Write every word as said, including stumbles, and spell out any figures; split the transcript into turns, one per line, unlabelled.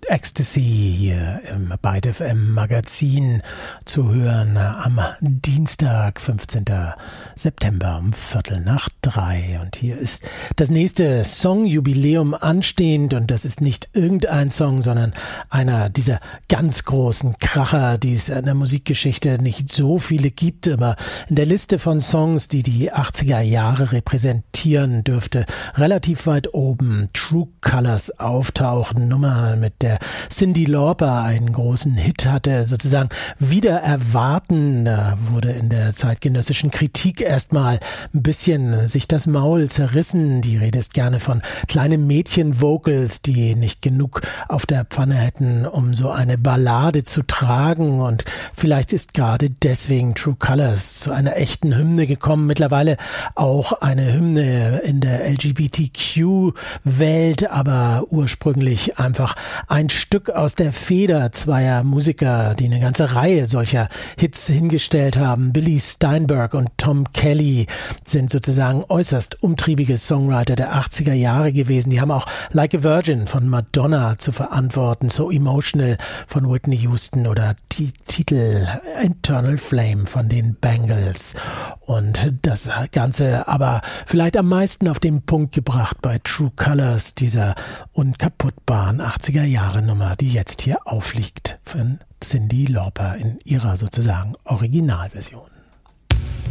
Ecstasy hier im Byte F M Magazin zu hören am Dienstag, fünfzehnten September um Viertel nach drei. Und hier ist das nächste Songjubiläum anstehend und das ist nicht irgendein Song, sondern einer dieser ganz großen Kracher, die es in der Musikgeschichte nicht so viele gibt, aber in der Liste von Songs, die die achtziger Jahre repräsentieren, dürfte relativ weit oben True Colors auftauchen, Nummer mit der Cyndi Lauper einen großen Hit hatte, sozusagen wieder erwarten. Da wurde in der zeitgenössischen Kritik erstmal ein bisschen sich das Maul zerrissen. Die Rede ist gerne von kleinen Mädchen-Vocals, die nicht genug auf der Pfanne hätten, um so eine Ballade zu tragen. Und vielleicht ist gerade deswegen True Colors zu einer echten Hymne gekommen. Mittlerweile auch eine Hymne in der L G B T Q-Welt, aber ursprünglich einfach ein Stück aus der Feder zweier Musiker, die eine ganze Reihe solcher Hits hingestellt haben. Billy Steinberg und Tom Kelly sind sozusagen äußerst umtriebige Songwriter der achtziger Jahre gewesen. Die haben auch Like a Virgin von Madonna zu verantworten, So Emotional von Whitney Houston oder die Titel Internal Flame von den Bangles. Und das Ganze aber vielleicht am meisten auf den Punkt gebracht bei True Colors, dieser unkaputtbaren achtziger Jahre Nummer, die jetzt hier aufliegt von Cyndi Lauper in ihrer sozusagen Originalversion.